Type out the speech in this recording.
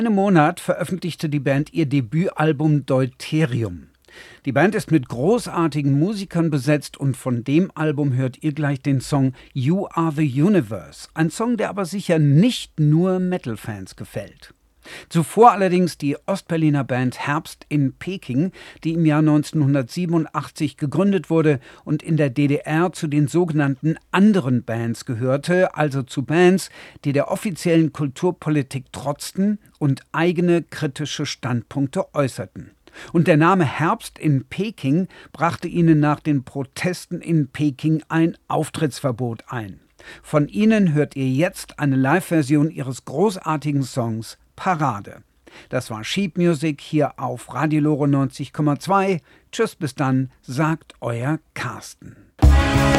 einem Monat veröffentlichte die Band ihr Debütalbum Deuterium. Die Band ist mit großartigen Musikern besetzt und von dem Album hört ihr gleich den Song You Are the Universe. Ein Song, der aber sicher nicht nur Metal-Fans gefällt. Zuvor allerdings die Ostberliner Band Herbst in Peking, die im Jahr 1987 gegründet wurde und in der DDR zu den sogenannten anderen Bands gehörte, also zu Bands, die der offiziellen Kulturpolitik trotzten und eigene kritische Standpunkte äußerten. Und der Name Herbst in Peking brachte ihnen nach den Protesten in Peking ein Auftrittsverbot ein. Von ihnen hört ihr jetzt eine Live-Version ihres großartigen Songs Parade. Das war Sheet Music hier auf Radio Lore 90,2. Tschüss, bis dann, sagt euer Carsten.